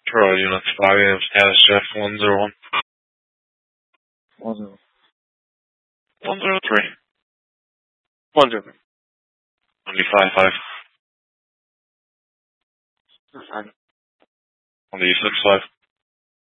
Troy units 5 AM status check 101. 103. 103. 103. Only 5-5. That's fine. Only 6-5.